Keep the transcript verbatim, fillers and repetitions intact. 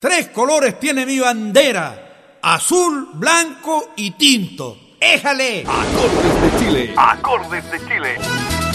Tres colores tiene mi bandera: azul, blanco y tinto. ¡Éjale! Acordes de Chile. Acordes de Chile.